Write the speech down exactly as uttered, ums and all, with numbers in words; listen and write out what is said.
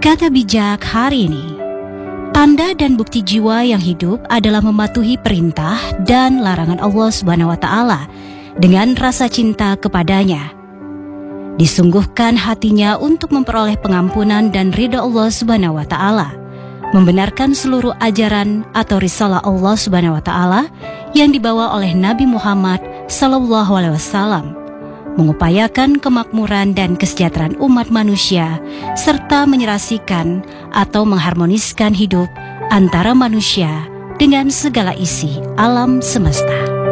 Kata bijak hari ini, tanda dan bukti jiwa yang hidup adalah mematuhi perintah dan larangan Allah Subhanahu wa Ta'ala dengan rasa cinta kepadanya. Disungguhkan hatinya untuk memperoleh pengampunan dan ridha Allah Subhanahu wa Ta'ala, membenarkan seluruh ajaran atau risalah Allah Subhanahu wa Ta'ala yang dibawa oleh Nabi Muhammad sallallahu alaihi wasallam, mengupayakan kemakmuran dan kesejahteraan umat manusia, serta menyerasikan atau mengharmoniskan hidup antara manusia dengan segala isi alam semesta.